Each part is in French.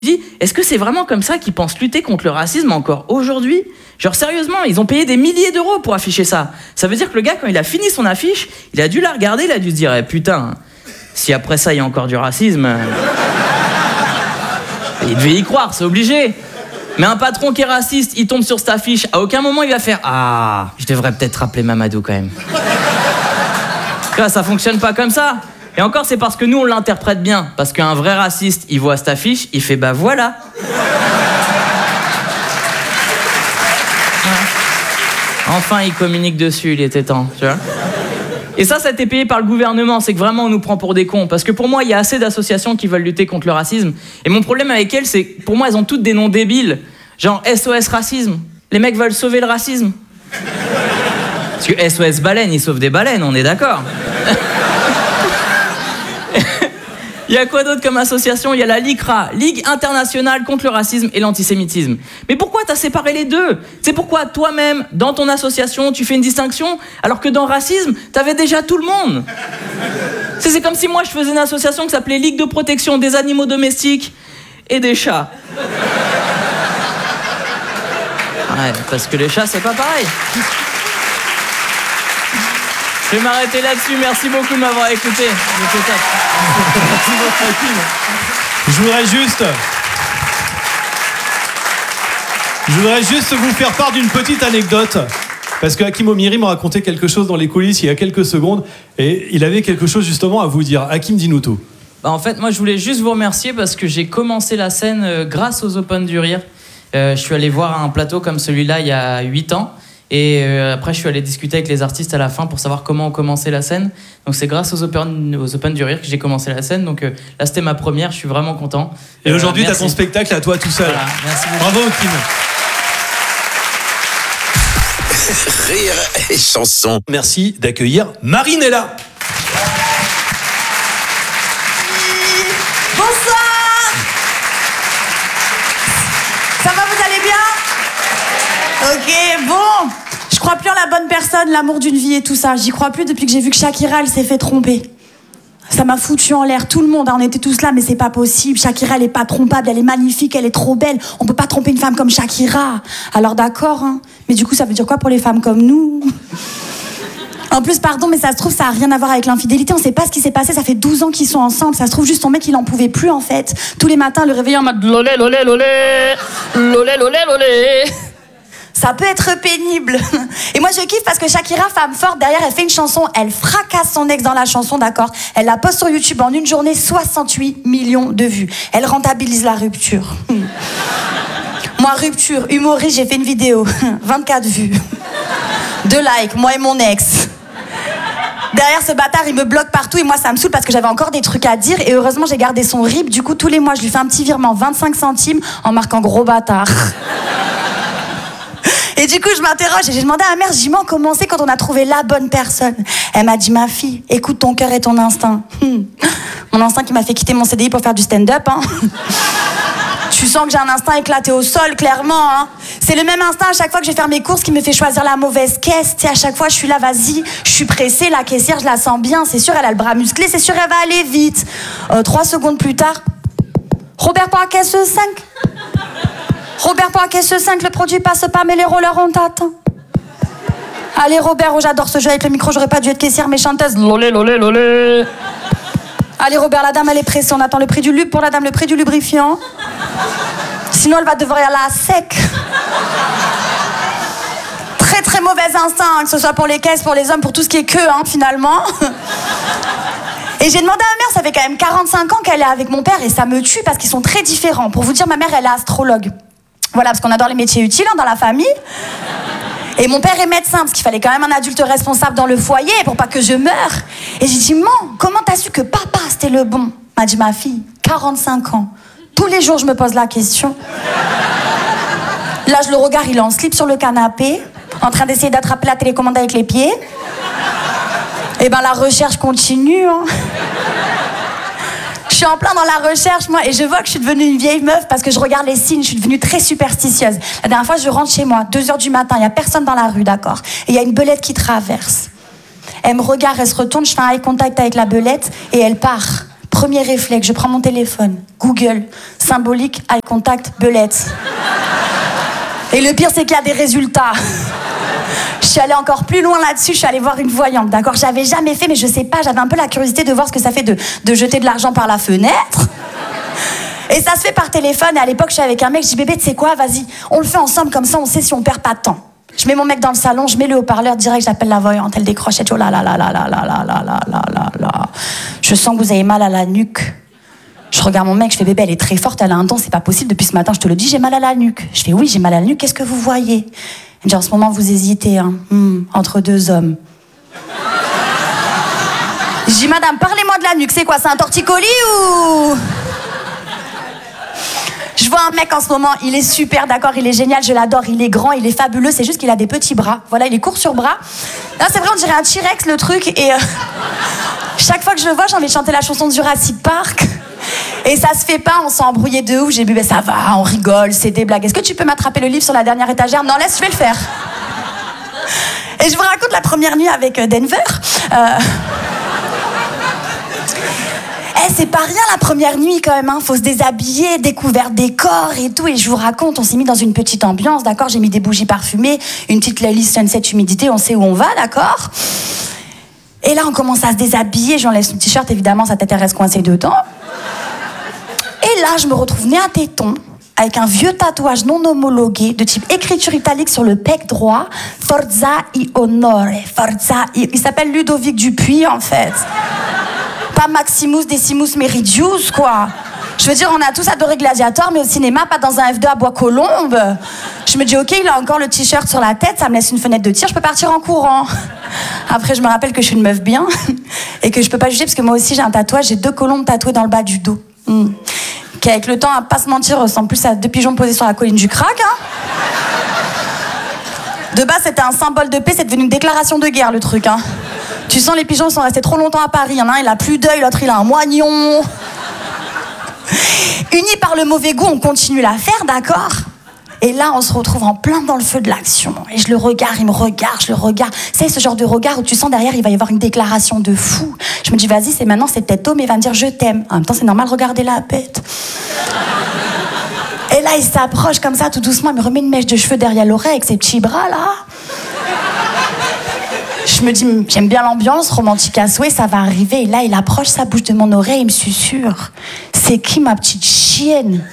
dis, est-ce que c'est vraiment comme ça qu'ils pensent lutter contre le racisme encore aujourd'hui ? Genre sérieusement, ils ont payé des milliers d'euros pour afficher ça. Ça veut dire que le gars, quand il a fini son affiche, il a dû la regarder, il a dû se dire putain, si après ça il y a encore du racisme... Il devait y croire, c'est obligé. Mais un patron qui est raciste, il tombe sur cette affiche, à aucun moment il va faire « Ah, je devrais peut-être rappeler Mamadou quand même. » Là, ça fonctionne pas comme ça. Et encore, c'est parce que nous, on l'interprète bien. Parce qu'un vrai raciste, il voit cette affiche, il fait « Bah voilà !» Enfin, il communique dessus, il était temps, tu vois. Et ça a été payé par le gouvernement, c'est que vraiment on nous prend pour des cons. Parce que pour moi, il y a assez d'associations qui veulent lutter contre le racisme. Et mon problème avec elles, c'est que pour moi, elles ont toutes des noms débiles. Genre SOS Racisme. Les mecs veulent sauver le racisme. Parce que SOS Baleine, ils sauvent des baleines, on est d'accord. Il y a quoi d'autre comme association ? Il y a la LICRA, Ligue internationale contre le racisme et l'antisémitisme. Mais pourquoi t'as séparé les deux ? C'est pourquoi toi-même, dans ton association, tu fais une distinction, alors que dans racisme, t'avais déjà tout le monde. C'est comme si moi je faisais une association qui s'appelait Ligue de protection des animaux domestiques et des chats. Ouais, parce que les chats, c'est pas pareil. Je vais m'arrêter là-dessus. Merci beaucoup de m'avoir écouté. Merci beaucoup, Hakim. Je voudrais juste vous faire part d'une petite anecdote. Parce que Hakim Omiri m'a raconté quelque chose dans les coulisses il y a quelques secondes. Et il avait quelque chose justement à vous dire. Hakim, dis-nous tout. En fait, moi, je voulais juste vous remercier parce que j'ai commencé la scène grâce aux Open du Rire. Je suis allé voir un plateau comme celui-là il y a 8 ans. Et après, je suis allé discuter avec les artistes à la fin pour savoir comment on commençait la scène. Donc, c'est grâce aux Open du Rire que j'ai commencé la scène. Donc, là, c'était ma première. Je suis vraiment content. Et aujourd'hui, tu as ton spectacle à toi tout seul. Voilà, merci beaucoup. Bravo, Kim. Rire et chanson. Merci d'accueillir Marinella. Bonsoir. Ça va, vous allez bien ? Ok, bon. Je crois plus en la bonne personne, l'amour d'une vie et tout ça. J'y crois plus depuis que j'ai vu que Shakira, elle s'est fait tromper. Ça m'a foutu en l'air, tout le monde, on était tous là, mais c'est pas possible. Shakira, elle est pas trompable, elle est magnifique, elle est trop belle. On peut pas tromper une femme comme Shakira. Alors d'accord, hein. Mais du coup, ça veut dire quoi pour les femmes comme nous ? En plus, pardon, mais ça se trouve, ça a rien à voir avec l'infidélité. On sait pas ce qui s'est passé, ça fait 12 ans qu'ils sont ensemble. Ça se trouve, juste son mec, il en pouvait plus, en fait. Tous les matins, le réveiller en mode lolé, lolé, lolé, lolé, lolé, lolé. Ça peut être pénible. Et moi, je kiffe parce que Shakira, femme forte, derrière, elle fait une chanson, elle fracasse son ex dans la chanson, d'accord ? Elle la poste sur YouTube en une journée, 68 millions de vues. Elle rentabilise la rupture. Moi, rupture, humoriste, j'ai fait une vidéo. 24 vues. 2 likes, moi et mon ex. Derrière, ce bâtard, il me bloque partout et moi, ça me saoule parce que j'avais encore des trucs à dire. Et heureusement, j'ai gardé son RIB. Du coup, tous les mois, je lui fais un petit virement, 25 centimes, en marquant gros bâtard. Et du coup, je m'interroge et j'ai demandé à ma mère, j'ai dit, comment c'est quand on a trouvé la bonne personne ? Elle m'a dit, ma fille, écoute ton cœur et ton instinct. Mon instinct qui m'a fait quitter mon CDI pour faire du stand-up, hein. Tu sens que j'ai un instinct éclaté au sol, clairement, hein. C'est le même instinct à chaque fois que je vais faire mes courses qui me fait choisir la mauvaise caisse. Tu sais, à chaque fois, je suis là, vas-y, je suis pressée, la caissière, je la sens bien. C'est sûr, elle a le bras musclé, c'est sûr, elle va aller vite. 3 secondes plus tard, Robert pour la caisse 5. Robert pour la caisse 5, le produit passe pas, mais les rollers on t'attend. Allez Robert, oh, j'adore ce jeu avec le micro, j'aurais pas dû être caissière, mais chanteuse. Lolé, lolé, lolé. Allez Robert, la dame elle est pressée, on attend le prix du lube pour la dame, le prix du lubrifiant. Sinon elle va devoir y aller à sec. Très très mauvais instinct, hein, que ce soit pour les caisses, pour les hommes, pour tout ce qui est queue, hein, finalement. Et j'ai demandé à ma mère, ça fait quand même 45 ans qu'elle est avec mon père et ça me tue parce qu'ils sont très différents. Pour vous dire, ma mère elle est astrologue. Voilà, parce qu'on adore les métiers utiles, hein, dans la famille. Et mon père est médecin, parce qu'il fallait quand même un adulte responsable dans le foyer pour pas que je meure. Et j'ai dit, maman, comment t'as su que papa c'était le bon ? M'a dit, ma fille, 45 ans. Tous les jours je me pose la question. Là je le regarde, il est en slip sur le canapé, en train d'essayer d'attraper la télécommande avec les pieds. Et ben la recherche continue, hein. Je suis en plein dans la recherche, moi, et je vois que je suis devenue une vieille meuf parce que je regarde les signes, je suis devenue très superstitieuse. La dernière fois, je rentre chez moi, 2h du matin, il n'y a personne dans la rue, d'accord ? Et il y a une belette qui traverse. Elle me regarde, elle se retourne, je fais un eye contact avec la belette et elle part. Premier réflexe, je prends mon téléphone, Google, symbolique, eye contact, belette. Et le pire, c'est qu'il y a des résultats. Je suis allée encore plus loin là-dessus, je suis allée voir une voyante, d'accord? J'avais jamais fait, mais je sais pas, j'avais un peu la curiosité de voir ce que ça fait de jeter de l'argent par la fenêtre. Et ça se fait par téléphone, et à l'époque, je suis avec un mec, je dis, bébé, tu sais quoi, vas-y, on le fait ensemble, comme ça, on sait si on perd pas de temps. Je mets mon mec dans le salon, je mets le haut-parleur direct, j'appelle la voyante, elle décroche, elle dit, oh là là là là là là là là là là là. Je sens que vous avez mal à la nuque. Je regarde mon mec, je fais, bébé, elle est très forte, elle a un don, c'est pas possible, depuis ce matin, je te le dis, j'ai mal à la nuque. Je fais, oui, j'ai mal à la nuque, qu'est-ce que vous voyez? Elle me dit, en ce moment, vous hésitez, hein, entre deux hommes. Je dis, madame, parlez-moi de la nuque, c'est quoi, c'est un torticolis ou... Je vois un mec en ce moment, il est super, d'accord, il est génial, je l'adore, il est grand, il est fabuleux, c'est juste qu'il a des petits bras. Voilà, il est court sur bras. Là, c'est vrai, on dirait un T-Rex, le truc, et chaque fois que je le vois, j'ai envie de chanter la chanson de Jurassic Park. Et ça se fait pas, on s'est embrouillé de ouf, j'ai dit, ça va, on rigole, c'est des blagues. Est-ce que tu peux m'attraper le livre sur la dernière étagère? Non, laisse, je vais le faire. Et je vous raconte la première nuit avec Denver. C'est pas rien la première nuit quand même, hein. Faut se déshabiller, découverte des corps et tout. Et je vous raconte, on s'est mis dans une petite ambiance, d'accord? J'ai mis des bougies parfumées, une petite playlist Sunset Humidité, on sait où on va, d'accord? Et là, on commence à se déshabiller, j'enlève son t-shirt, évidemment, sa tête elle reste coincée dedans. Et là, je me retrouve nez à téton, avec un vieux tatouage non homologué, de type écriture italique sur le pec droit, Forza i Onore, Forza i... Il s'appelle Ludovic Dupuis, en fait. Pas Maximus Decimus Meridius, quoi. Je veux dire, on a tous adoré Gladiator, mais au cinéma, pas dans un F2 à Bois-Colombes. Je me dis, ok, il a encore le t-shirt sur la tête, ça me laisse une fenêtre de tir, je peux partir en courant. Après, je me rappelle que je suis une meuf bien, et que je peux pas juger, parce que moi aussi, j'ai un tatouage, j'ai 2 colombes tatouées dans le bas du dos. Qui, avec le temps, à pas se mentir, ressemble plus à 2 pigeons posés sur la colline du crack, hein. De base, c'était un symbole de paix, c'est devenu une déclaration de guerre, le truc, hein. Tu sens, les pigeons sont restés trop longtemps à Paris. Il y en a un, il a plus d'œil, l'autre, il a un moignon. Unis par le mauvais goût, on continue l'affaire, d'accord? Et là, on se retrouve en plein dans le feu de l'action. Et je le regarde, il me regarde, je le regarde. C'est ce genre de regard où tu sens derrière, il va y avoir une déclaration de fou. Je me dis, vas-y, c'est maintenant, c'est peut-être tôt, mais il va me dire, je t'aime. En même temps, c'est normal, regardez la bête. Et là, il s'approche comme ça, tout doucement, il me remet une mèche de cheveux derrière l'oreille avec ses petits bras, là. Je me dis, j'aime bien l'ambiance, romantique à souhait, ça va arriver. Et là, il approche sa bouche de mon oreille, il me susurre. C'est qui ma petite chienne?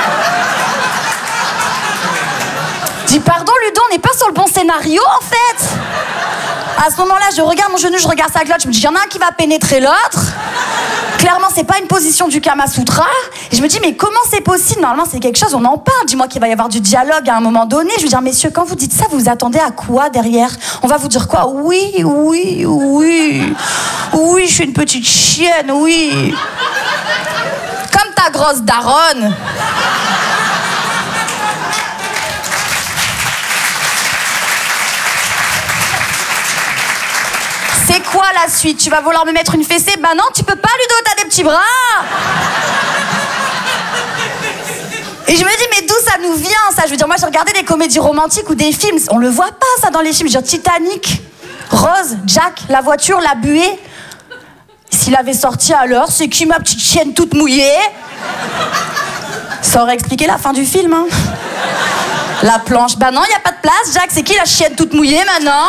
Je dis, pardon, Ludo, on n'est pas sur le bon scénario, en fait. À ce moment-là, je regarde mon genou, je regarde sa glotte, je me dis, il y en a un qui va pénétrer l'autre. Clairement, c'est pas une position du Kama Sutra. Et je me dis, mais comment c'est possible? Normalement, c'est quelque chose, on en parle. Dis-moi qu'il va y avoir du dialogue à un moment donné. Je veux dire, messieurs, quand vous dites ça, vous vous attendez à quoi derrière? On va vous dire quoi? Oui, oui, oui. Oui, je suis une petite chienne, oui. Comme ta grosse daronne. C'est quoi la suite? Tu vas vouloir me mettre une fessée? Bah non, tu peux pas, Ludo, t'as des petits bras. Et je me dis, mais d'où ça nous vient, ça? Je veux dire, moi, j'ai regardé des comédies romantiques ou des films. On le voit pas, ça, dans les films. Je veux dire, Titanic, Rose, Jack, la voiture, la buée. S'il avait sorti alors, c'est qui ma petite chienne toute mouillée? Ça aurait expliqué la fin du film, hein. La planche, bah non, y a pas de place. Jack, c'est qui la chienne toute mouillée, maintenant?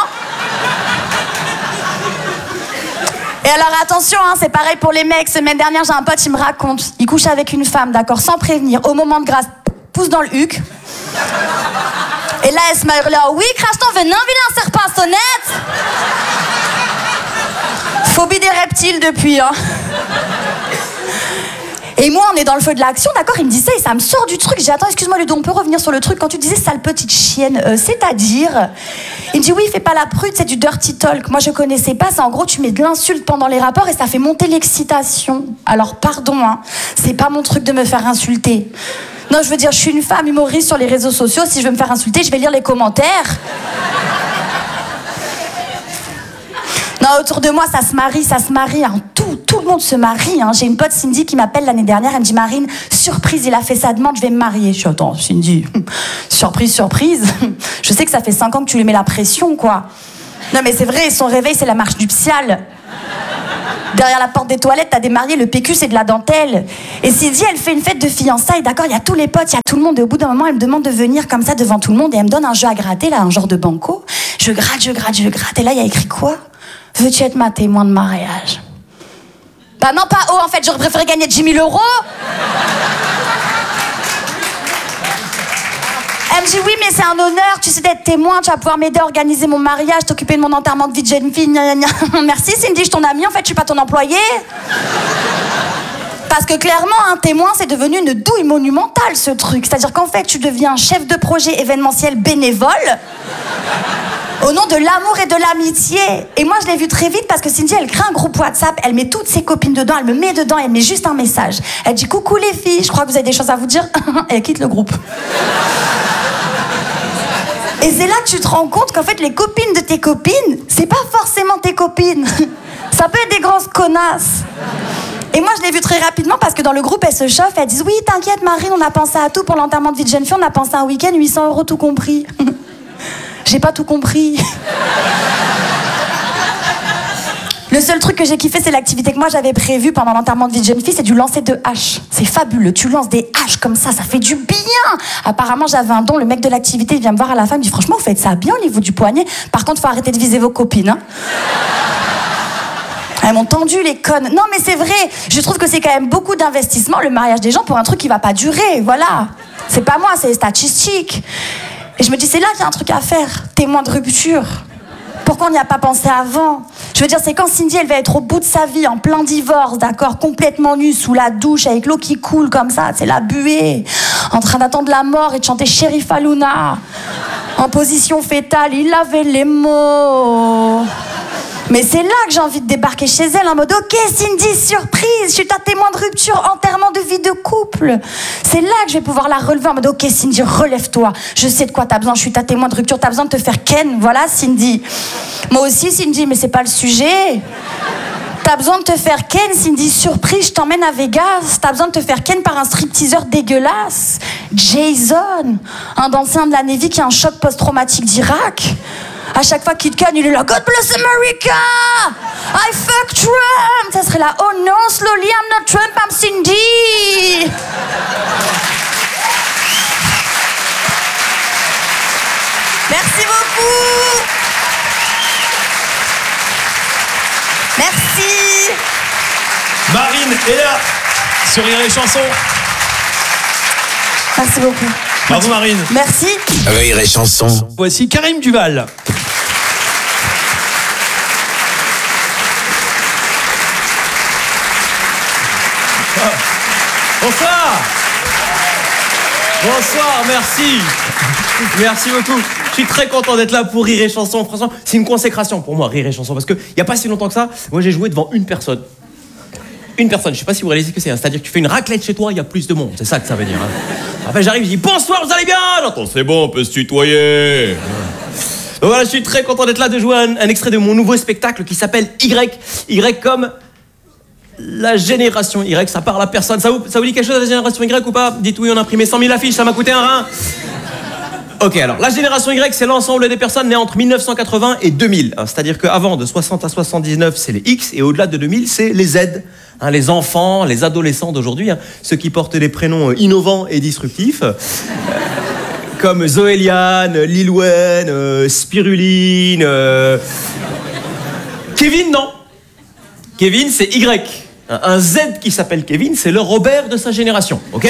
Et alors attention, hein, c'est pareil pour les mecs. Semaine dernière, j'ai un pote, il me raconte. Il couche avec une femme, d'accord, sans prévenir. Au moment de grâce, pousse dans le huc. Et là, elle se met à hurler, oui, crache ton venin, vilain serpent sonnette. Phobie des reptiles depuis, hein. Et moi, on est dans le feu de l'action, d'accord? Il me dit ça et ça me sort du truc. J'ai dit, attends, excuse-moi, Ludo, on peut revenir sur le truc. Quand tu disais sale petite chienne, c'est-à-dire? Il me dit, oui, fais pas la prude, c'est du dirty talk. Moi, je connaissais pas. C'est en gros, tu mets de l'insulte pendant les rapports et ça fait monter l'excitation. Alors, pardon, hein, c'est pas mon truc de me faire insulter. Non, je veux dire, je suis une femme humoriste sur les réseaux sociaux. Si je veux me faire insulter, je vais lire les commentaires. Non, autour de moi, ça se marie. Hein. Tout le monde se marie. Hein. J'ai une pote, Cindy, qui m'appelle l'année dernière. Elle me dit, Marine, surprise, il a fait sa demande, je vais me marier. Je suis, attends, Cindy, surprise. Je sais que ça fait 5 ans que tu lui mets la pression, quoi. Non, mais c'est vrai, son réveil, c'est la marche nuptiale. Derrière la porte des toilettes, t'as des mariés, le PQ, c'est de la dentelle. Et Cindy, elle fait une fête de fiançailles, d'accord, il y a tous les potes, il y a tout le monde. Et au bout d'un moment, elle me demande de venir comme ça devant tout le monde et elle me donne un jeu à gratter, là, un genre de banco. Je gratte. Et là, il y a écrit quoi ? Veux-tu être ma témoin de mariage ? Bah non, pas en fait, j'aurais préféré gagner 10 000 €. Elle me dit oui, mais c'est un honneur, tu sais, d'être témoin, tu vas pouvoir m'aider à organiser mon mariage, t'occuper de mon enterrement de vie de jeune fille. Merci Cindy, je suis ton amie, en fait, je suis pas ton employé. Parce que clairement, un témoin, c'est devenu une douille monumentale, ce truc. C'est-à-dire qu'en fait, tu deviens chef de projet événementiel bénévole au nom de l'amour et de l'amitié. Et moi, je l'ai vu très vite parce que Cindy, elle crée un groupe WhatsApp, elle met toutes ses copines dedans, elle me met dedans, elle met juste un message. Elle dit « Coucou les filles, je crois que vous avez des choses à vous dire. » Et elle quitte le groupe. Et c'est là que tu te rends compte qu'en fait, les copines de tes copines, c'est pas forcément tes copines. Ça peut être des grosses connasses. Et moi, je l'ai vu très rapidement parce que dans le groupe, elles se chauffent, elles disent « Oui, t'inquiète Marine, on a pensé à tout pour l'enterrement de vie de jeune fille, on a pensé à un week-end, 800 € tout compris. » J'ai pas tout compris. Le seul truc que j'ai kiffé, c'est l'activité que moi j'avais prévue pendant l'enterrement de vie de jeune fille, c'est du lancer de haches. C'est fabuleux, tu lances des haches comme ça fait du bien. Apparemment, j'avais un don, le mec de l'activité, il vient me voir à la fin, il me dit franchement, vous faites ça bien au niveau du poignet. Par contre, faut arrêter de viser vos copines. Hein. Elles m'ont tendu les connes. Non, mais c'est vrai, je trouve que c'est quand même beaucoup d'investissement, le mariage des gens, pour un truc qui va pas durer, voilà. C'est pas moi, c'est les statistiques. Et je me dis, c'est là qu'il y a un truc à faire, témoin de rupture. Pourquoi on n'y a pas pensé avant ? Je veux dire, c'est quand Cindy, elle va être au bout de sa vie, en plein divorce, d'accord, complètement nue, sous la douche, avec l'eau qui coule comme ça, c'est la buée, en train d'attendre la mort et de chanter Sheriff Aluna, en position fétale, il avait les mots. Mais c'est là que j'ai envie de débarquer chez elle en mode « Ok, Cindy, surprise, je suis ta témoin de rupture, enterrement de vie de couple. » C'est là que je vais pouvoir la relever en mode « Ok, Cindy, relève-toi. Je sais de quoi t'as besoin, je suis ta témoin de rupture, t'as besoin de te faire ken. Voilà, Cindy. Moi aussi, Cindy, mais c'est pas le sujet. T'as besoin de te faire ken, Cindy, surprise, je t'emmène à Vegas. T'as besoin de te faire ken par un stripteaseur dégueulasse. Jason, un ancien de la Navy qui a un choc post-traumatique d'Irak. À chaque fois qu'il te canne, il est là « God bless America! I fuck Trump! » Ça serait là « Oh non, slowly, I'm not Trump, I'm Cindy! » Merci beaucoup! Merci! Marine est là sur Rire et Chanson. Merci beaucoup. Bravo Marine. Merci. Rire et Chanson. Voici Karim Duval. Bonsoir. Bonsoir, merci. Merci beaucoup. Je suis très content d'être là pour Rire et Chanson. Franchement, c'est une consécration pour moi, Rire et Chanson, parce qu'il n'y a pas si longtemps que ça, moi j'ai joué devant une personne. Une personne, je sais pas si vous réalisez ce que c'est, hein. C'est-à-dire que tu fais une raclette chez toi, il y a plus de monde, c'est ça que ça veut dire. Hein. Après j'arrive, je dis bonsoir, vous allez bien? J'entends c'est bon, on peut se tutoyer. Donc voilà, je suis très content d'être là, de jouer un extrait de mon nouveau spectacle qui s'appelle Y. Y comme la génération Y, ça parle à personne. Ça vous dit quelque chose, la génération Y ou pas? Dites oui, on a imprimé 100 000 affiches, ça m'a coûté un rein. Ok, alors, la génération Y, c'est l'ensemble des personnes nées entre 1980 et 2000. C'est-à-dire qu'avant, de 60 à 79, c'est les X, et au-delà de 2000, c'est les Z. Les enfants, les adolescents d'aujourd'hui, ceux qui portent des prénoms innovants et disruptifs, comme Zoéliane, Lil Wayne, Spiruline... Kevin, non. Kevin, c'est Y. Un Z qui s'appelle Kevin, c'est le Robert de sa génération, ok?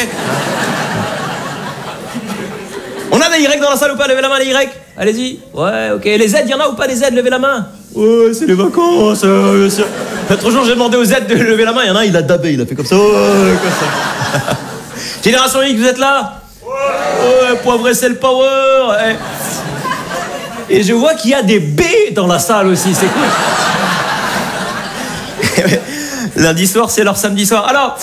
On a des Y dans la salle ou pas? Levez la main les Y. Allez-y. Ouais, ok. Les Z, y en a ou pas des Z? Levez la main. Ouais, c'est les vacances. L'autre jour, j'ai demandé aux Z de lever la main. Il y en a un, il a dabé. Il a fait comme ça. Ouais, comme ça. Génération X, vous êtes là? Ouais, poivre et sel power. Et je vois qu'il y a des B dans la salle aussi. C'est cool. Lundi soir, c'est leur samedi soir. Alors...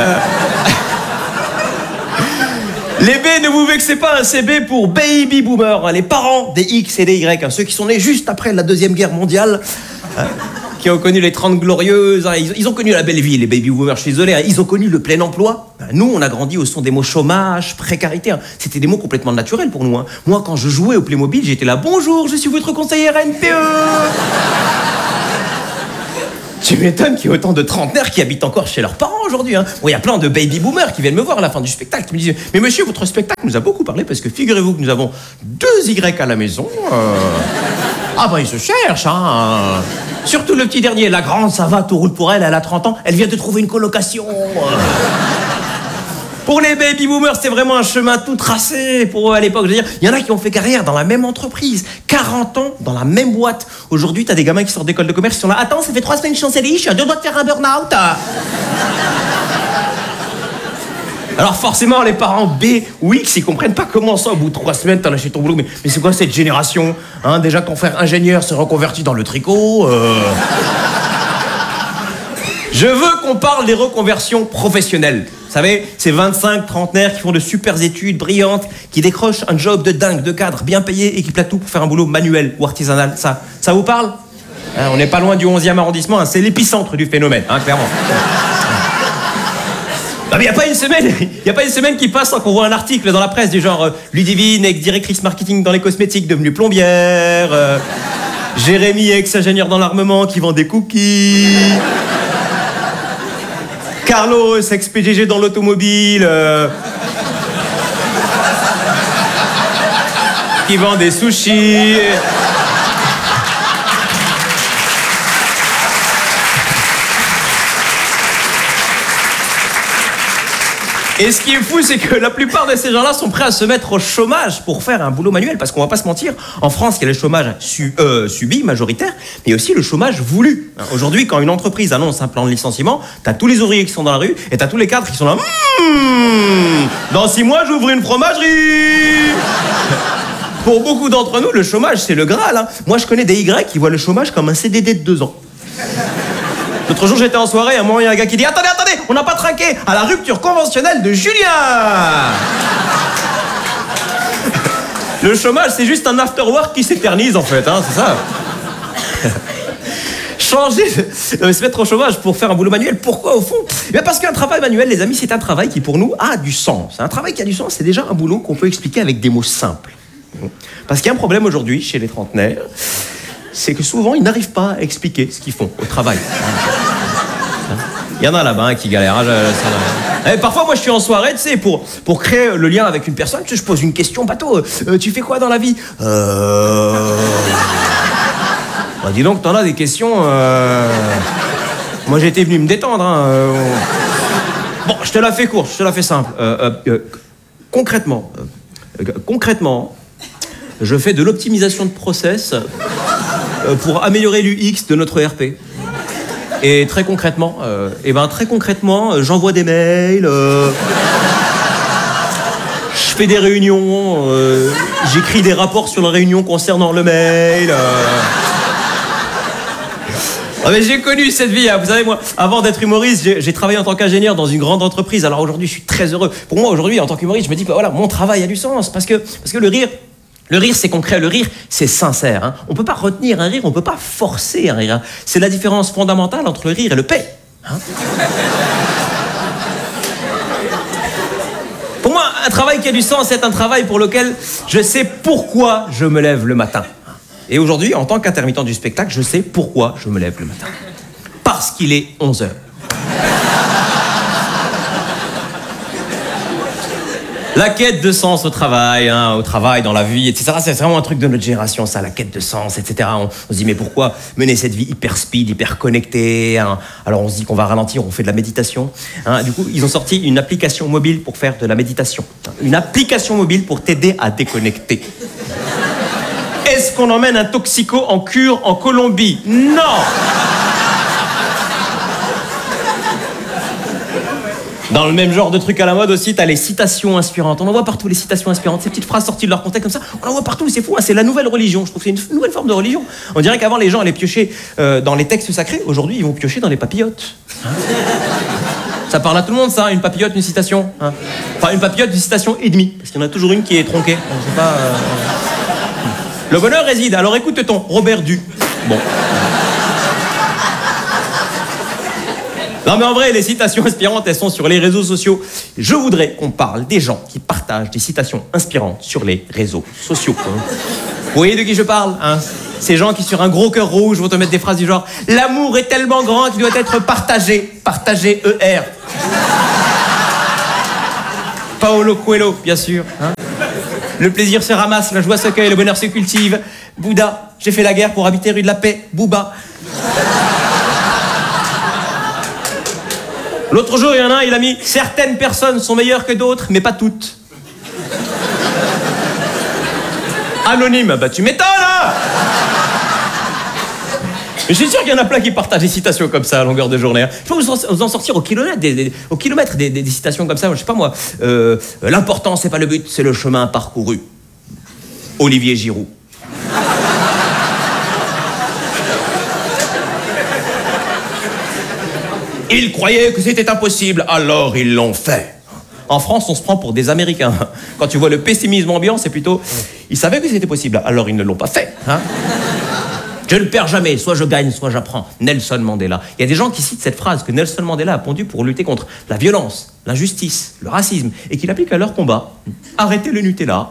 Les B, ne vous vexez pas, c'est B pour Baby Boomer, les parents des X et des Y, ceux qui sont nés juste après la Deuxième Guerre mondiale, qui ont connu les 30 glorieuses, ils ont connu la belle vie, les Baby Boomers, je suis désolé, ils ont connu le plein emploi. Nous, on a grandi au son des mots chômage, précarité, c'était des mots complètement naturels pour nous. Moi, quand je jouais au Playmobil, j'étais là, bonjour, je suis votre conseillère NPE. Tu m'étonnes qu'il y ait autant de trentenaires qui habitent encore chez leurs parents aujourd'hui. Hein. Bon, il y a plein de baby boomers qui viennent me voir à la fin du spectacle, qui me disent « Mais monsieur, votre spectacle nous a beaucoup parlé parce que figurez-vous que nous avons 2 Y à la maison. Ah bah ils se cherchent, hein. Surtout le petit dernier, la grande, ça va, tout roule pour elle, elle a 30 ans, elle vient de trouver une colocation. Pour les baby boomers, c'est vraiment un chemin tout tracé pour eux à l'époque. Je veux dire, il y en a qui ont fait carrière dans la même entreprise, 40 ans dans la même boîte. Aujourd'hui, t'as des gamins qui sortent d'école de commerce, qui sont là. Attends, ça fait 3 semaines que je suis en CDI, je suis à 2 doigts de faire un burn-out. Alors forcément, les parents B ou X, ils comprennent pas comment ça, au bout de 3 semaines, t'as lâché ton boulot. Mais c'est quoi cette génération, hein? Déjà que ton frère ingénieur se reconvertit dans le tricot. Je veux qu'on parle des reconversions professionnelles. Vous savez, ces 25 trentenaires qui font de super études brillantes, qui décrochent un job de dingue, de cadre, bien payé et qui platent tout pour faire un boulot manuel ou artisanal. Ça vous parle? Hein, on n'est pas loin du 11e arrondissement, hein, c'est l'épicentre du phénomène, hein, clairement. Non mais il n'y a pas une semaine qui passe sans qu'on voit un article dans la presse du genre Ludivine, ex-directrice marketing dans les cosmétiques, devenue plombière, Jérémy, ex-ingénieur dans l'armement qui vend des cookies, Carlos, ex-PDG dans l'automobile, qui vend des sushis. Et ce qui est fou, c'est que la plupart de ces gens-là sont prêts à se mettre au chômage pour faire un boulot manuel. Parce qu'on va pas se mentir, en France, il y a le chômage subi, majoritaire, mais aussi le chômage voulu. Aujourd'hui, quand une entreprise annonce un plan de licenciement, t'as tous les ouvriers qui sont dans la rue et t'as tous les cadres qui sont là. Dans 6 mois, j'ouvre une fromagerie. Pour beaucoup d'entre nous, le chômage, c'est le Graal. Hein. Moi, je connais des Y qui voient le chômage comme un CDD de 2 ans. L'autre jour, j'étais en soirée, à un moment, il y a un gars qui dit « Attendez, on n'a pas trinqué à la rupture conventionnelle de Julien !» Le chômage, c'est juste un after-work qui s'éternise, en fait, hein, c'est ça. Changer, se mettre au chômage pour faire un boulot manuel, pourquoi, au fond? Eh parce qu'un travail manuel, les amis, c'est un travail qui, pour nous, a du sens. Un travail qui a du sens, c'est déjà un boulot qu'on peut expliquer avec des mots simples. Parce qu'il y a un problème aujourd'hui, chez les trentenaires, c'est que souvent, ils n'arrivent pas à expliquer ce qu'ils font au travail. Il y en a là-bas qui galèrent. Et parfois, moi, je suis en soirée, tu sais, pour créer le lien avec une personne, je pose une question bateau. Tu fais quoi dans la vie? Bah, dis donc, t'en as des questions. Moi, j'étais venu me détendre. Hein. Bon, je te la fais courte, je te la fais simple. Concrètement, je fais de l'optimisation de process pour améliorer l'UX de notre ERP. Et très concrètement, j'envoie des mails, je fais des réunions, j'écris des rapports sur la réunion concernant le mail. Ah mais j'ai connu cette vie, hein. Vous savez, moi, avant d'être humoriste, j'ai travaillé en tant qu'ingénieur dans une grande entreprise. Alors aujourd'hui, je suis très heureux. Pour moi, aujourd'hui, en tant qu'humoriste, je me dis que voilà, mon travail a du sens. Parce que le rire, c'est concret. Le rire, c'est sincère. Hein. On ne peut pas retenir un rire, on ne peut pas forcer un rire. Hein. C'est la différence fondamentale entre le rire et le paix. Hein. Pour moi, un travail qui a du sens, c'est un travail pour lequel je sais pourquoi je me lève le matin. Et aujourd'hui, en tant qu'intermittent du spectacle, je sais pourquoi je me lève le matin. Parce qu'il est 11h. La quête de sens au travail, dans la vie, etc. C'est vraiment un truc de notre génération, ça, la quête de sens, etc. On se dit, mais pourquoi mener cette vie hyper speed, hyper connectée, hein? Alors on se dit qu'on va ralentir, on fait de la méditation. Hein? Du coup, ils ont sorti une application mobile pour faire de la méditation. Une application mobile pour t'aider à déconnecter. Est-ce qu'on emmène un toxico en cure en Colombie? Non! Dans le même genre de truc à la mode aussi, t'as les citations inspirantes. On en voit partout, les citations inspirantes. Ces petites phrases sorties de leur contexte comme ça, on en voit partout, c'est fou. Hein, c'est la nouvelle religion. Je trouve que c'est une nouvelle forme de religion. On dirait qu'avant, les gens allaient piocher dans les textes sacrés. Aujourd'hui, ils vont piocher dans les papillotes. Hein. Ça parle à tout le monde, ça, une papillote, une citation. Hein. Enfin, une papillote, une citation et demie. Parce qu'il y en a toujours une qui est tronquée. On sait pas, Le bonheur réside. Alors écoute-t-on, Robert Du. Bon. Non mais en vrai, les citations inspirantes, elles sont sur les réseaux sociaux. Je voudrais qu'on parle des gens qui partagent des citations inspirantes sur les réseaux sociaux. Hein. Vous voyez de qui je parle, hein? Ces gens qui, sur un gros cœur rouge, vont te mettre des phrases du genre « L'amour est tellement grand qu'il doit être partagé. » Partagé, ER. Paolo Coelho, bien sûr. Hein. Le plaisir se ramasse, la joie s'accueille, le bonheur se cultive. Bouddha, j'ai fait la guerre pour habiter rue de la Paix. Booba. L'autre jour, il y en a un, il a mis « Certaines personnes sont meilleures que d'autres, mais pas toutes. » Anonyme, bah tu m'étonnes, hein. Mais je suis sûr qu'il y en a plein qui partagent des citations comme ça à longueur de journée. Hein. Je peux vous en sortir au kilomètre des citations comme ça. Je sais pas moi. L'important, c'est pas le but, c'est le chemin parcouru. Olivier Giroud. Ils croyaient que c'était impossible, alors ils l'ont fait. En France, on se prend pour des Américains. Quand tu vois le pessimisme ambiant, c'est plutôt... Ils savaient que c'était possible, alors ils ne l'ont pas fait. Hein. Je ne perds jamais, soit je gagne, soit j'apprends. Nelson Mandela. Il y a des gens qui citent cette phrase que Nelson Mandela a pondue pour lutter contre la violence, l'injustice, le racisme, et qu'il applique à leur combat. Arrêtez le Nutella.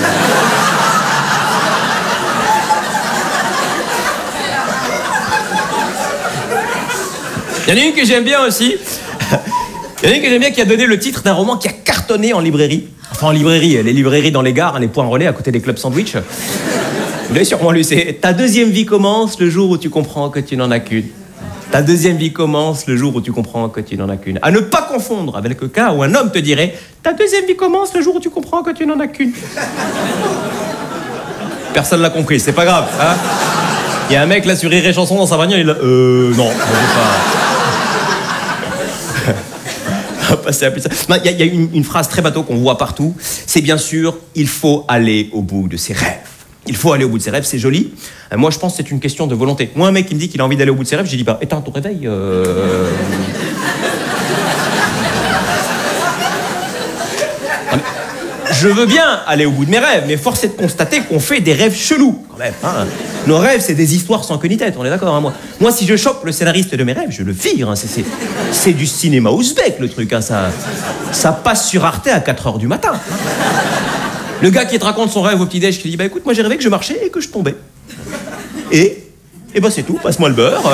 Il y en a une que j'aime bien aussi. Il y en a une que j'aime bien qui a donné le titre d'un roman qui a cartonné en librairie. Enfin, en librairie, les librairies dans les gares, les points relais à côté des clubs sandwich. Vous l'avez sûrement lu, c'est « Ta deuxième vie commence le jour où tu comprends que tu n'en as qu'une. Ta deuxième vie commence le jour où tu comprends que tu n'en as qu'une. » À ne pas confondre avec le cas où un homme te dirait « Ta deuxième vie commence le jour où tu comprends que tu n'en as qu'une. » Personne l'a compris, c'est pas grave. Hein. Il y a un mec là sur Rire et Chanson dans sa bagnole, il a « non, je sais pas. » Passer à plus ça. Il y a une phrase très bateau qu'on voit partout, c'est bien sûr, il faut aller au bout de ses rêves. Il faut aller au bout de ses rêves, c'est joli. Moi, je pense que c'est une question de volonté. Moi, un mec qui me dit qu'il a envie d'aller au bout de ses rêves, j'ai dit, bah, éteins ton réveil. Je veux bien aller au bout de mes rêves, mais force est de constater qu'on fait des rêves chelous, quand même. Hein. Nos rêves, c'est des histoires sans queue ni tête, on est d'accord, hein, moi, si je chope le scénariste de mes rêves, je le vire. Hein, c'est du cinéma ouzbek, le truc. Hein, ça passe sur Arte à 4h du matin. Hein. Le gars qui te raconte son rêve au petit-déj, qui dit, bah écoute, moi j'ai rêvé que je marchais et que je tombais. Et bah c'est tout, passe-moi le beurre.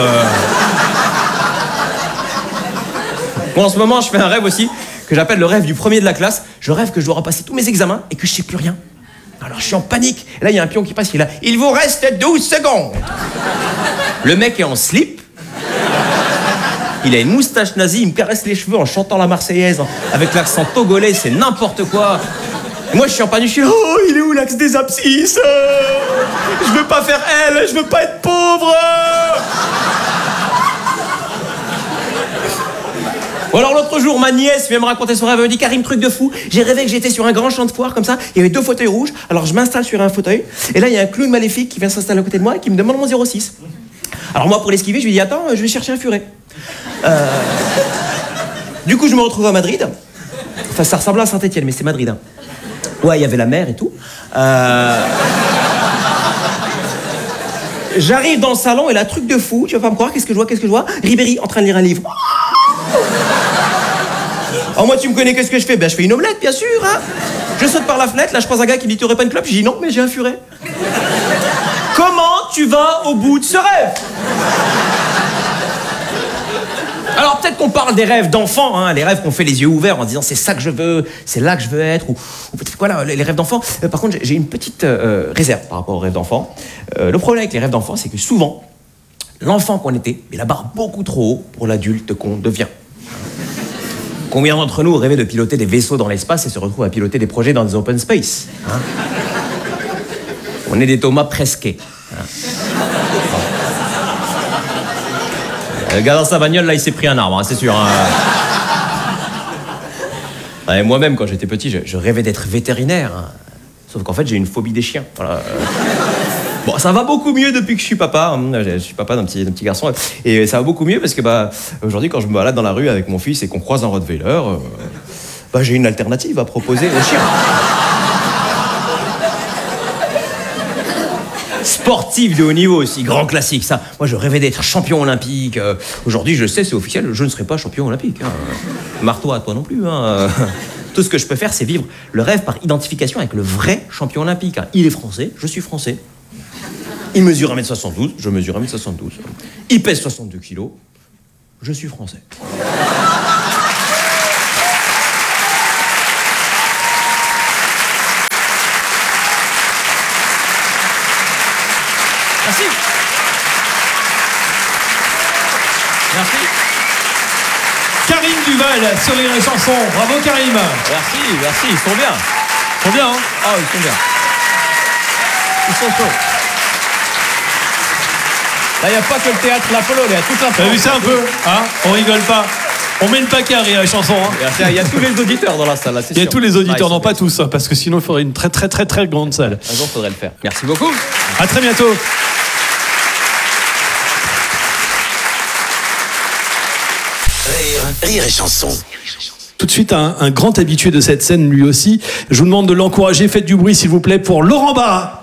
Bon, en ce moment, je fais un rêve aussi, que j'appelle le rêve du premier de la classe. Je rêve que je dois repasser tous mes examens et que je sais plus rien. Alors je suis en panique. Et là, il y a un pion qui passe, il est là. Il vous reste 12 secondes. Le mec est en slip. Il a une moustache nazie, il me caresse les cheveux en chantant la Marseillaise, avec l'accent togolais, c'est n'importe quoi. Et moi, je suis en panique, je suis là, oh, il est où l'axe des abscisses? Je veux pas faire L, je veux pas être pauvre. Ou alors l'autre jour, ma nièce vient me raconter son rêve, elle me dit « Karim, truc de fou, j'ai rêvé que j'étais sur un grand champ de foire comme ça, il y avait 2 fauteuils rouges, alors je m'installe sur un fauteuil, et là il y a un clown maléfique qui vient s'installer à côté de moi et qui me demande mon 06. Alors moi, pour l'esquiver, je lui dis « Attends, je vais chercher un furet. » Du coup, je me retrouve à Madrid. Enfin, ça ressemble à Saint-Etienne, mais c'est Madrid. Hein. Ouais, il y avait la mer et tout. J'arrive dans le salon et là, truc de fou, tu vas pas me croire, qu'est-ce que je vois? Ribéry en train de lire un livre. Oh, moi, tu me connais, qu'est-ce que je fais? Ben, je fais une omelette, bien sûr, hein. Je saute par la fenêtre, là, je croise un gars qui me dit, tu aurais pas une clope? Je dis, non, mais j'ai un furet. Comment tu vas au bout de ce rêve? Alors, peut-être qu'on parle des rêves d'enfants, hein, les rêves qu'on fait les yeux ouverts en disant, c'est ça que je veux, c'est là que je veux être, ou peut-être quoi, là, les rêves d'enfants. Par contre, j'ai une petite réserve par rapport aux rêves d'enfants. Le problème avec les rêves d'enfants, c'est que souvent, l'enfant qu'on était met la barre beaucoup trop haut pour l'adulte qu'on devient. Combien d'entre nous rêvaient de piloter des vaisseaux dans l'espace et se retrouvent à piloter des projets dans des open space, hein? On est des Thomas Presquet. Hein. Le gars dans sa bagnole, là, il s'est pris un arbre, hein, c'est sûr. Hein. Ouais, moi-même, quand j'étais petit, je rêvais d'être vétérinaire. Hein. Sauf qu'en fait, j'ai une phobie des chiens. Voilà. Bon, ça va beaucoup mieux depuis que je suis papa. Je suis papa d'un petit garçon. Et ça va beaucoup mieux parce que aujourd'hui, quand je me balade dans la rue avec mon fils et qu'on croise un Rottweiler, j'ai une alternative à proposer aux chiens. Sportif de haut niveau aussi, grand classique, ça. Moi, je rêvais d'être champion olympique. Aujourd'hui, je le sais, c'est officiel, je ne serai pas champion olympique. Hein. Marre-toi, toi non plus. Hein. Tout ce que je peux faire, c'est vivre le rêve par identification avec le vrai champion olympique. Hein. Il est français, je suis français. Il mesure 1m72, je mesure 1m72. Il pèse 62 kilos. Je suis français. Merci. Merci. Karim Duval sur Rire et Chanson. Bravo Karim. Merci, ils sont bien. Ils sont bien, hein? Ah, ils sont bien. Ils sont chauds. Là, il n'y a pas que le théâtre La Polo, il y a toute la France. T'as vu ça un peu, hein? On rigole pas. On met le paquet à Rire et Chanson, hein? Il y a tous les auditeurs dans la salle, là, c'est sûr. Il y a tous les auditeurs, Ah, non pas tous, hein, parce que sinon il faudrait une très très très très grande salle. Un jour, il faudrait le faire. Merci beaucoup. À très bientôt. Rire et Chanson. Tout de suite, un grand habitué de cette scène, lui aussi. Je vous demande de l'encourager. Faites du bruit, s'il vous plaît, pour Laurent Barra.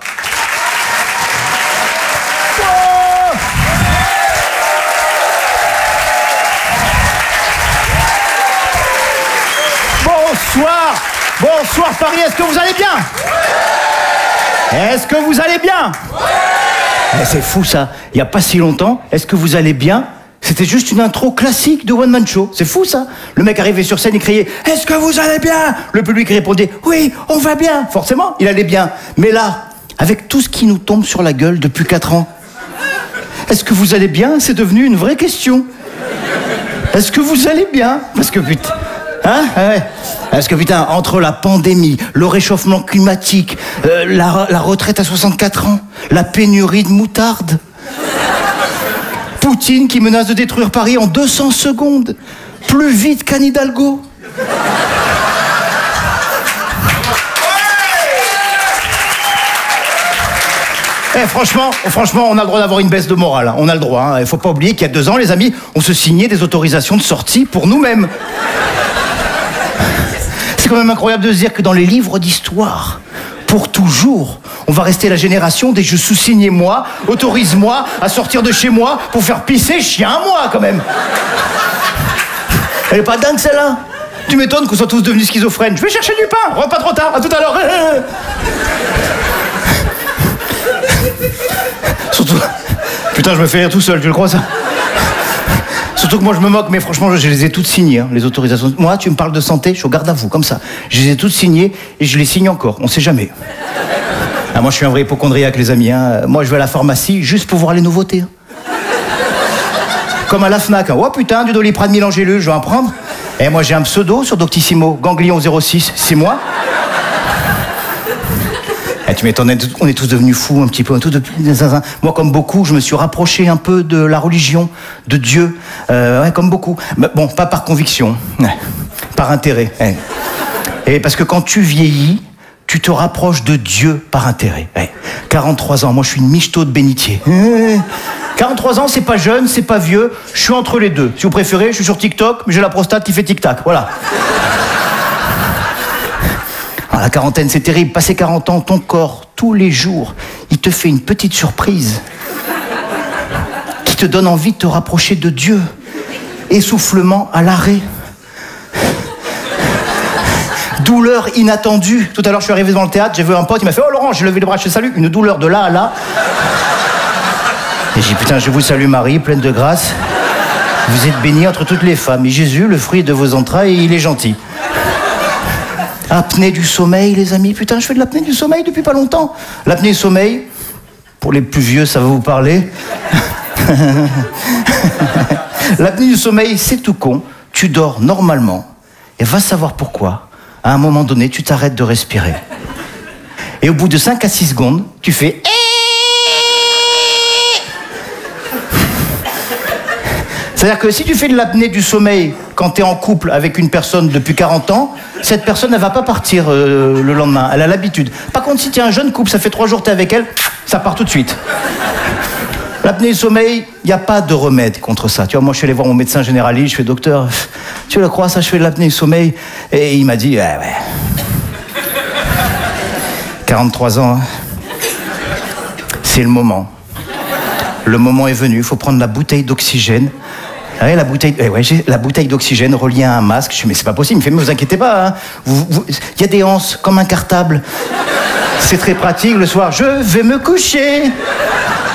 Bonsoir Paris, est-ce que vous allez bien? Est-ce que vous allez bien? C'est fou ça, il n'y a pas si longtemps, est-ce que vous allez bien? C'était juste une intro classique de One Man Show, c'est fou ça. Le mec arrivait sur scène, il criait « Est-ce que vous allez bien ?» Le public répondait « Oui, on va bien !» Forcément, il allait bien. Mais là, avec tout ce qui nous tombe sur la gueule depuis 4 ans, est-ce que vous allez bien? C'est devenu une vraie question. Est-ce que vous allez bien? Parce que putain... Hein? Ouais. Parce que putain, entre la pandémie, le réchauffement climatique, la retraite à 64 ans, la pénurie de moutarde, Poutine qui menace de détruire Paris en 200 secondes, plus vite qu'Anne Hidalgo. Franchement, on a le droit d'avoir une baisse de morale. Hein. On a le droit. Hein. Il faut pas oublier qu'il y a 2 ans, les amis, on se signait des autorisations de sortie pour nous-mêmes. C'est quand même incroyable de se dire que dans les livres d'histoire, pour toujours, on va rester la génération des je sous-signe moi, autorise-moi à sortir de chez moi pour faire pisser chien à moi, quand même. Elle est pas dingue, celle-là? Tu m'étonnes qu'on soit tous devenus schizophrènes. Je vais chercher du pain, rentre pas trop tard, à tout à l'heure. Surtout... Putain, je me fais rire tout seul, tu le crois, ça? Surtout que moi je me moque, mais franchement je les ai toutes signées, hein, les autorisations. Moi, tu me parles de santé, je suis au garde à vous, comme ça. Je les ai toutes signées et je les signe encore, on sait jamais. Ah, moi je suis un vrai hypocondriaque, les amis. Hein. Moi je vais à la pharmacie juste pour voir les nouveautés. Hein. Comme à la Fnac. Hein. Oh putain, du Doliprane 1000 en gélule, je vais en prendre. Et moi j'ai un pseudo sur Doctissimo, Ganglion 06, c'est moi. Tu m'étonnes, on est tous devenus fous un petit peu. Moi, comme beaucoup, je me suis rapproché un peu de la religion, de Dieu. Ouais, comme beaucoup. Mais bon, pas par conviction, par intérêt. Ouais. Et parce que quand tu vieillis, tu te rapproches de Dieu par intérêt. Ouais. 43 ans, moi je suis une michto de bénitier. 43 ans, c'est pas jeune, c'est pas vieux. Je suis entre les deux. Si vous préférez, je suis sur TikTok, mais j'ai la prostate qui fait tic-tac. Voilà. La quarantaine, c'est terrible. Passé 40 ans, ton corps, tous les jours, il te fait une petite surprise qui te donne envie de te rapprocher de Dieu. Essoufflement à l'arrêt. Douleur inattendue. Tout à l'heure, je suis arrivé devant le théâtre, j'ai vu un pote, il m'a fait « Oh Laurent, j'ai levé les bras, je te salue. » Une douleur de là à là. Et j'ai dit « Putain, je vous salue Marie, pleine de grâce. Vous êtes bénie entre toutes les femmes. Et Jésus, le fruit de vos entrailles, il est gentil. » Apnée du sommeil, les amis. Putain, je fais de l'apnée du sommeil depuis pas longtemps. L'apnée du sommeil, pour les plus vieux, ça va vous parler. L'apnée du sommeil, c'est tout con. Tu dors normalement. Et va savoir pourquoi. À un moment donné, tu t'arrêtes de respirer. Et au bout de 5 à 6 secondes, tu fais... C'est-à-dire que si tu fais de l'apnée du sommeil quand tu es en couple avec une personne depuis 40 ans, cette personne, elle va pas partir le lendemain. Elle a l'habitude. Par contre, si tu es un jeune couple, ça fait 3 jours que tu es avec elle, ça part tout de suite. L'apnée du sommeil, il n'y a pas de remède contre ça. Tu vois, moi, je suis allé voir mon médecin généraliste, je fais « Docteur, tu le crois, ça, je fais de l'apnée du sommeil ?» Et il m'a dit « Ouais. 43 ans, hein. C'est le moment. Le moment est venu, il faut prendre la bouteille d'oxygène. » Ouais, j'ai la bouteille d'oxygène reliée à un masque. Je dis, mais c'est pas possible. Il me fait, mais vous inquiétez pas. Hein. Il y a des anses comme un cartable. C'est très pratique le soir. Je vais me coucher.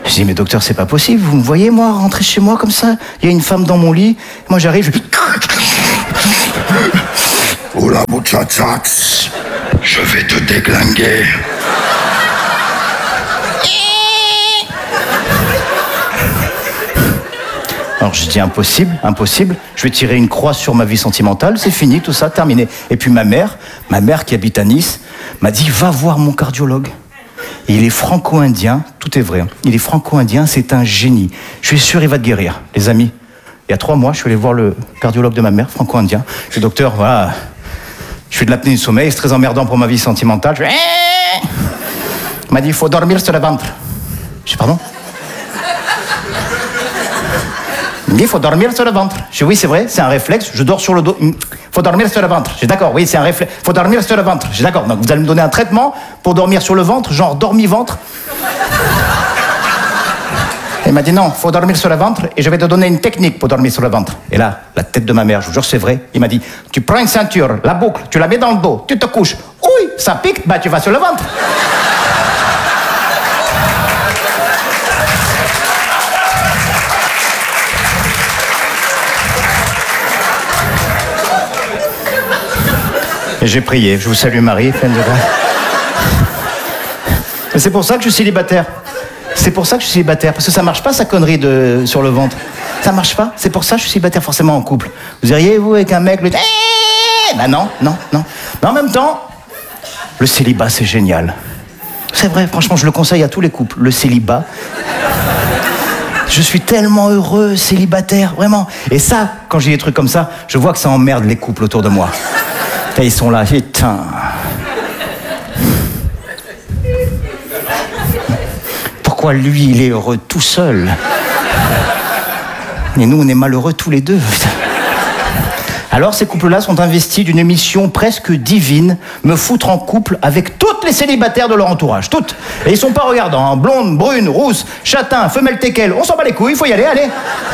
Je dis, mais docteur, c'est pas possible. Vous me voyez, moi, rentrer chez moi comme ça? Il y a une femme dans mon lit. Moi, j'arrive, je... Hola, muchachas. Je vais te déglinguer. Alors je dis impossible, impossible. Je vais tirer une croix sur ma vie sentimentale, c'est fini, tout ça, terminé. Et puis ma mère qui habite à Nice, m'a dit, va voir mon cardiologue. Il est franco-indien, tout est vrai. Hein. Il est franco-indien, c'est un génie. Je suis sûr, il va te guérir, les amis. Il y a 3 mois, je suis allé voir le cardiologue de ma mère, franco-indien. Je dis, docteur, voilà, je fais de l'apnée du sommeil, c'est très emmerdant pour ma vie sentimentale. Il m'a dit, il faut dormir sur le ventre. Je dis, pardon? Il me dit, il faut dormir sur le ventre. Je dis, oui, c'est vrai, c'est un réflexe, je dors sur le dos. Il faut dormir sur le ventre. Je dis, d'accord, oui, c'est un réflexe. Il faut dormir sur le ventre. Je dis, d'accord, donc vous allez me donner un traitement pour dormir sur le ventre, genre dormi-ventre. Il m'a dit, non, il faut dormir sur le ventre et je vais te donner une technique pour dormir sur le ventre. Et là, la tête de ma mère, je vous jure, c'est vrai, il m'a dit, tu prends une ceinture, la boucle, tu la mets dans le dos, tu te couches. Oui, ça pique, bah tu vas sur le ventre. Et j'ai prié, je vous salue Marie, pleine de grâce. Et c'est pour ça que je suis célibataire. C'est pour ça que je suis célibataire, parce que ça marche pas sa connerie sur le ventre. Ça marche pas, c'est pour ça que je suis célibataire forcément en couple. Vous iriez, vous, avec un mec, le... Bah non. Mais en même temps, le célibat, c'est génial. C'est vrai, franchement, je le conseille à tous les couples, le célibat. Je suis tellement heureux, célibataire, vraiment. Et ça, quand j'ai des trucs comme ça, je vois que ça emmerde les couples autour de moi. Et ils sont là, putain. Pourquoi lui, il est heureux tout seul? Et nous, on est malheureux tous les deux. Alors, ces couples-là sont investis d'une mission presque divine, me foutre en couple avec toutes les célibataires de leur entourage, toutes. Et ils sont pas regardants, hein. Blondes, brunes, rousses, châtains, femelles teckel, on s'en bat les couilles, il faut y aller, allez.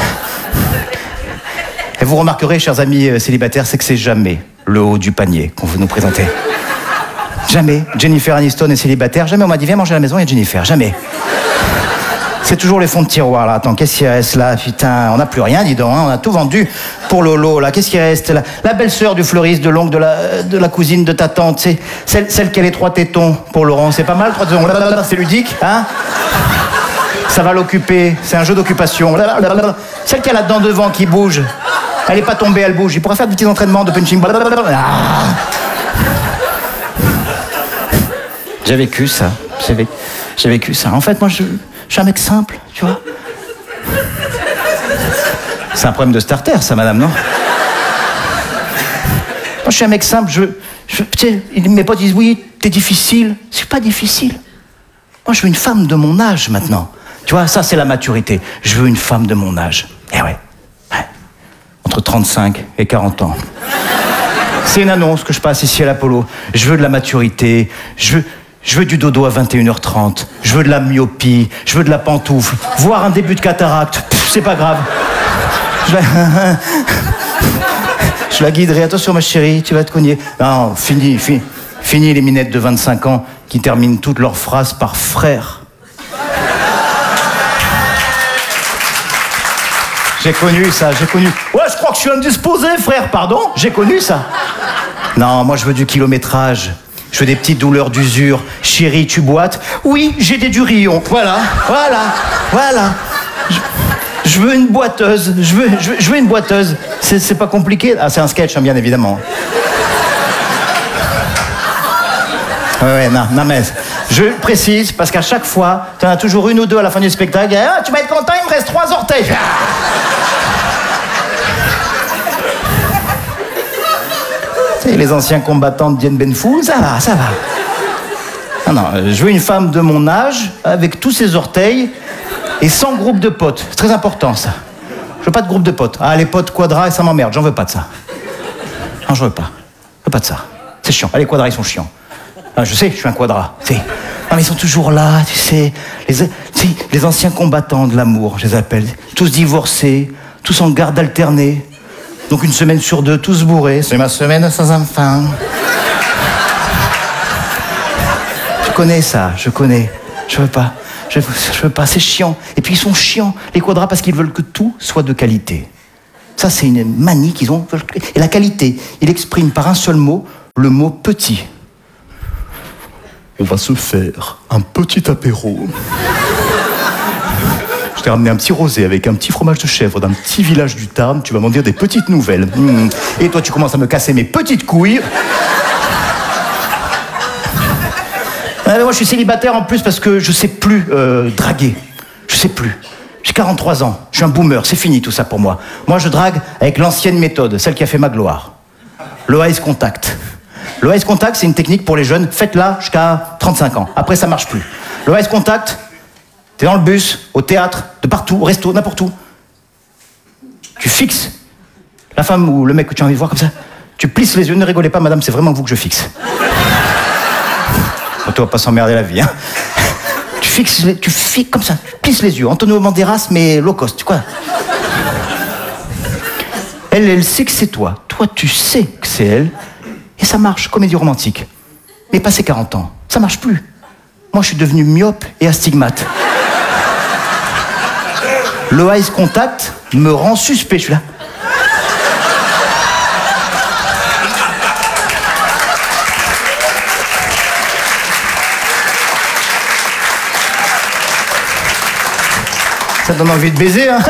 Et vous remarquerez, chers amis célibataires, c'est que c'est jamais le haut du panier qu'on veut nous présenter. Jamais. Jennifer Aniston est célibataire, jamais on m'a dit viens manger à la maison, il y a Jennifer, jamais. C'est toujours les fonds de tiroir, là. Attends, qu'est-ce qu'il reste, là? Putain, on n'a plus rien, dis donc, hein. On a tout vendu pour Lolo, là. Qu'est-ce qui reste, là? La belle-sœur du fleuriste, de l'oncle, de la cousine de ta tante, c'est celle qui a les 3 tétons pour Laurent. C'est pas mal, 3 tétons. C'est ludique, hein? Ça va l'occuper. C'est un jeu d'occupation. Celle qui a la dent devant qui bouge. Elle est pas tombée, elle bouge. Il pourra faire des petits entraînements de punching. J'ai vécu ça. J'ai vécu ça. En fait, moi, je suis un mec simple, tu vois. C'est un problème de starter, ça, madame, non? Moi, je suis un mec simple. Tu sais, mes potes disent, oui, t'es difficile. C'est pas difficile. Moi, je veux une femme de mon âge, maintenant. Tu vois, ça, c'est la maturité. Je veux une femme de mon âge. Eh ouais. Entre 35 et 40 ans. C'est une annonce que je passe ici à l'Apollo. Je veux de la maturité. Je veux du dodo à 21h30. Je veux de la myopie. Je veux de la pantoufle. Voire un début de cataracte. C'est pas grave. Je la guiderai. Attention, ma chérie, tu vas te cogner. Non, fini les minettes de 25 ans qui terminent toutes leurs phrases par frère. J'ai connu ça, j'ai connu. Ouais, je crois que je suis indisposé, frère, pardon. J'ai connu ça. Non, moi, je veux du kilométrage. Je veux des petites douleurs d'usure. Chérie, tu boites? Oui, j'ai des durillons. Voilà. Je veux une boiteuse. Je veux une boiteuse. C'est pas compliqué. Ah, c'est un sketch, hein, bien évidemment. Ouais, non, mais je précise, parce qu'à chaque fois, t'en as toujours une ou deux à la fin du spectacle. Ah, tu vas être content, il me reste 3 orteils. Et les anciens combattants de Dien Bien Phu, ça va. Non, je veux une femme de mon âge, avec tous ses orteils, et sans groupe de potes. C'est très important, ça. Je veux pas de groupe de potes. Ah, les potes quadras, ça m'emmerde, j'en veux pas de ça. Non, je veux pas. Je veux pas de ça. C'est chiant. Ah, les quadras, ils sont chiants. Ah, je sais, je suis un quadra. Non, mais ils sont toujours là, tu sais. Les anciens combattants de l'amour, je les appelle. Tous divorcés, tous en garde alternée. Donc 1 semaine sur 2, tous bourrés. C'est ma semaine sans enfant. Je connais ça, je connais. Je veux pas. Je veux pas, c'est chiant. Et puis ils sont chiants, les quadras, parce qu'ils veulent que tout soit de qualité. Ça, c'est une manie qu'ils ont. Et la qualité, il exprime par un seul mot, le mot petit. On va se faire un petit apéro. Je t'ai ramené un petit rosé avec un petit fromage de chèvre d'un petit village du Tarn. Tu vas m'en dire des petites nouvelles. Et toi, tu commences à me casser mes petites couilles. Moi, je suis célibataire en plus parce que je sais plus draguer. Je sais plus. J'ai 43 ans. Je suis un boomer. C'est fini tout ça pour moi. Moi, je drague avec l'ancienne méthode, celle qui a fait ma gloire. Le eyes contact. Le eyes contact, c'est une technique pour les jeunes. Faites-la jusqu'à 35 ans. Après, ça marche plus. Le eyes contact, t'es dans le bus, au théâtre, de partout, au resto, n'importe où. Tu fixes la femme ou le mec que tu as envie de voir comme ça. Tu plisses les yeux. Ne rigolez pas, madame, c'est vraiment vous que je fixe. Toi, pas s'emmerder la vie, hein. Tu fixes comme ça, tu plisses les yeux. Antonio Banderas, mais low cost, quoi. Elle sait que c'est toi. Toi, tu sais que c'est elle. Et ça marche, comédie romantique. Mais passé 40 ans, ça marche plus. Moi, je suis devenu myope et astigmate. Le eyes contact me rend suspect, je suis là. Ça donne envie de baiser, hein.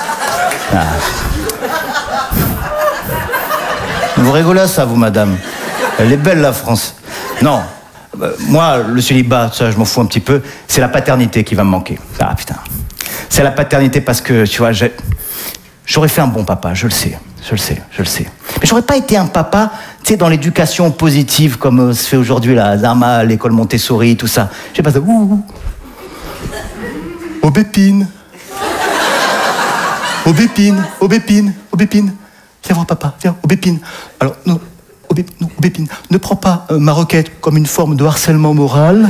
Vous rigolez à ça, vous, madame. Elle est belle, la France. Non, moi, le célibat, ça, je m'en fous un petit peu. C'est la paternité qui va me manquer. Ah, putain. C'est la paternité parce que, tu vois, j'aurais fait un bon papa, je le sais. Mais j'aurais pas été un papa, tu sais, dans l'éducation positive, comme se fait aujourd'hui, là, Zama, l'école Montessori, tout ça. J'ai pas ça. Aubépine. Aubépine. Viens voir papa, viens, Aubépine. Alors, non, Aubépine, ne prends pas ma requête comme une forme de harcèlement moral.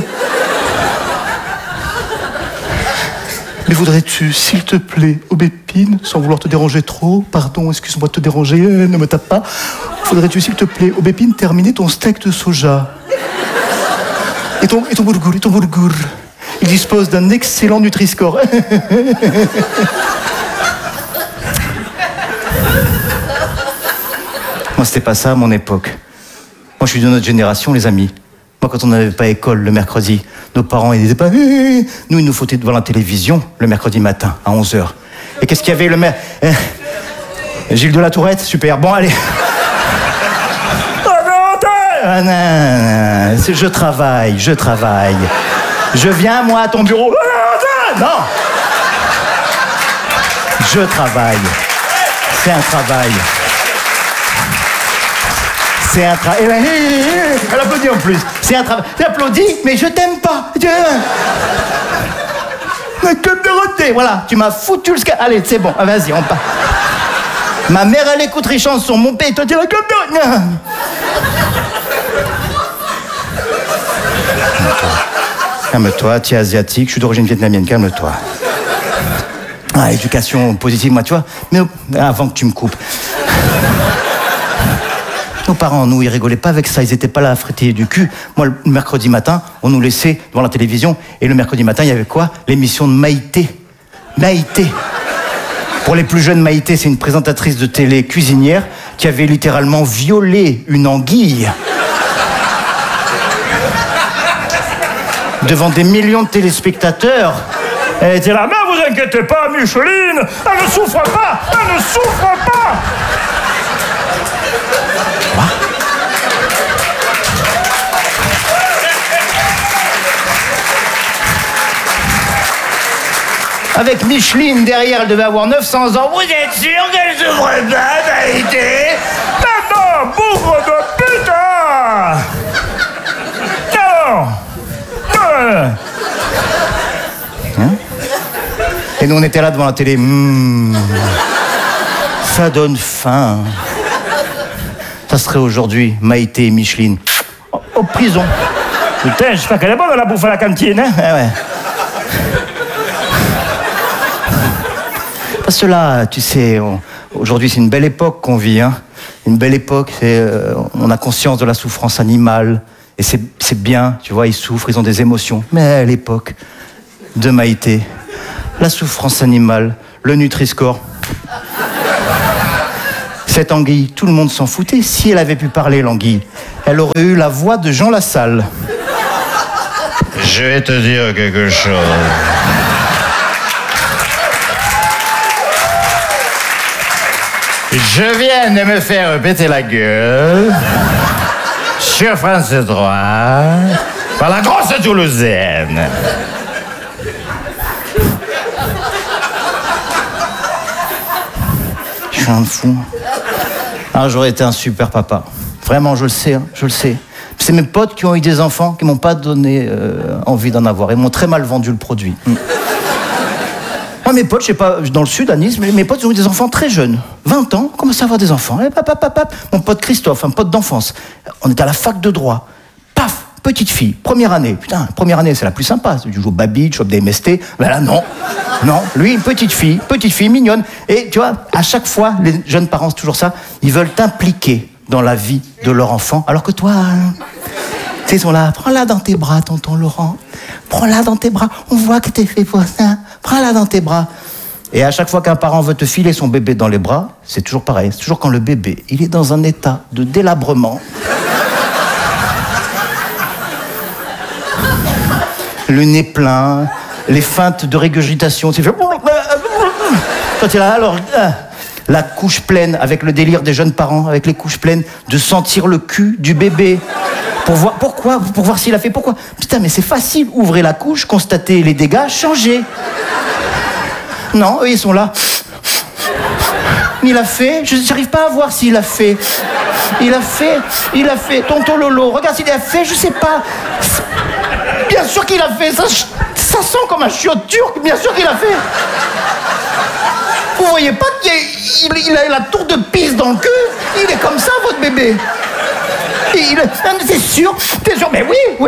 Mais voudrais-tu, s'il te plaît, Aubépine, sans vouloir te déranger trop, pardon, excuse-moi de te déranger, ne me tape pas. Voudrais-tu, s'il te plaît, Aubépine, terminer ton steak de soja et ton bourgour. Il dispose d'un excellent Nutri-Score. Moi, c'était pas ça à mon époque. Moi, je suis de notre génération, les amis. Moi, quand on n'avait pas école le mercredi, nos parents, ils disaient pas... Nous, ils nous foutaient devant la télévision le mercredi matin, à 11h. Et qu'est-ce qu'il y avait le Gilles de la Tourette, super. Bon, allez. Je travaille. Je viens, moi, à ton bureau. Non. Je travaille. C'est un travail. Elle applaudit en plus. C'est un travail. J'applaudis, mais je t'aime pas. Mais comme Dorothée, voilà. Tu m'as foutu le ska. Allez, c'est bon. Vas-y, on part. Ma mère, elle écoute les chansons. Mon père, toi, tu vas comme Dorothée. Calme-toi, tu es asiatique. Je suis d'origine vietnamienne. Calme-toi. Ah, éducation positive, moi, tu vois. Mais avant que tu me coupes. Nos parents, nous, ils rigolaient pas avec ça, ils étaient pas là à frétiller du cul. Moi, le mercredi matin, on nous laissait devant la télévision, et le mercredi matin, il y avait quoi? L'émission de Maïté. Pour les plus jeunes, Maïté, c'est une présentatrice de télé cuisinière qui avait littéralement violé une anguille. Devant des millions de téléspectateurs. Elle était là, mais vous inquiétez pas, Micheline, elle ne souffre pas. Avec Micheline derrière, elle devait avoir 900 ans. Vous êtes sûr qu'elle souffre pas, Maïté? Maman, bougre de putain! Non! Et nous, on était là devant la télé. Ça donne faim. Ça serait aujourd'hui Maïté et Micheline en prison. Putain, j'espère qu'elle est bonne la bouffe à la cantine, hein? Ouais. Parce que là, tu sais, aujourd'hui, c'est une belle époque qu'on vit, hein. Une belle époque, on a conscience de la souffrance animale. Et c'est bien, tu vois, ils souffrent, ils ont des émotions. Mais à l'époque, de Maïté. La souffrance animale, le Nutri-Score. Cette anguille, tout le monde s'en foutait. Si elle avait pu parler, l'anguille, elle aurait eu la voix de Jean Lassalle. Je vais te dire quelque chose. Je viens de me faire péter la gueule sur France 3 par la grosse Toulousaine. Je suis un fou. Ah, j'aurais été un super papa. Vraiment, je le sais, hein, je le sais. C'est mes potes qui ont eu des enfants qui m'ont pas donné envie d'en avoir. Ils m'ont très mal vendu le produit. Moi, mes potes, je sais pas, dans le sud, à Nice, mais mes potes ils ont eu des enfants très jeunes. 20 ans, commencent à avoir des enfants. Et mon pote Christophe, un pote d'enfance. On était à la fac de droit. Paf, petite fille, première année. Putain, première année, c'est la plus sympa. Tu joues au Babi, tu chopes des MST. Ben là, non. Non, lui, une petite fille mignonne. Et tu vois, à chaque fois, les jeunes parents, c'est toujours ça, ils veulent t'impliquer dans la vie de leur enfant. Alors que toi, ils sont là, prends-la dans tes bras, tonton Laurent. Prends-la dans tes bras. On voit que t'es fait pour ça. Prends-la dans tes bras. Et à chaque fois qu'un parent veut te filer son bébé dans les bras, c'est toujours pareil. C'est toujours quand le bébé, il est dans un état de délabrement. Le nez plein, les feintes de régurgitation. Tu fais... Quand tu es là, alors... La couche pleine, avec le délire des jeunes parents, avec les couches pleines, de sentir le cul du bébé. Pour voir, pourquoi? Pour voir s'il a fait pourquoi. Putain, mais c'est facile. Ouvrez la couche, constatez les dégâts, changez. Non, eux, ils sont là. Il a fait. Je n'arrive pas à voir s'il a fait. Il a fait. Tonton Lolo, regarde s'il a fait, je sais pas. Bien sûr qu'il a fait. Ça sent comme un chiotte turc. Bien sûr qu'il a fait. Vous voyez pas qu'il a la tour de Pise dans le cul? Il est comme ça, votre bébé. C'est sûr, mais oui.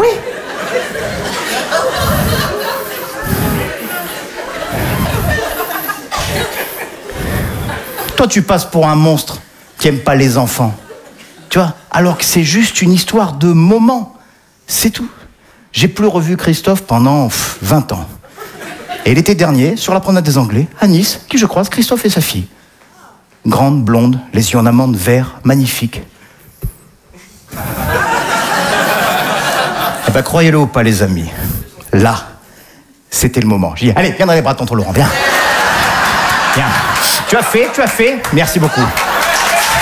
Toi, tu passes pour un monstre qui aime pas les enfants. Tu vois, alors que c'est juste une histoire de moment. C'est tout. J'ai plus revu Christophe pendant 20 ans. Et l'été dernier, sur la promenade des Anglais, à Nice, qui je croise, Christophe et sa fille. Grande, blonde, les yeux en amande vert, magnifique. Eh ben, croyez-le ou pas, les amis, là, c'était le moment. J'ai dit, allez, viens dans les bras de tonton Laurent, viens. Viens. Tu as fait, merci beaucoup.